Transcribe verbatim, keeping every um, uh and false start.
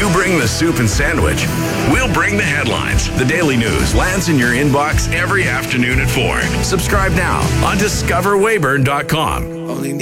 You bring the soup and sandwich. We'll bring the headlines. The Daily News lands in your inbox every afternoon at four. Subscribe now on discover weyburn dot com. Only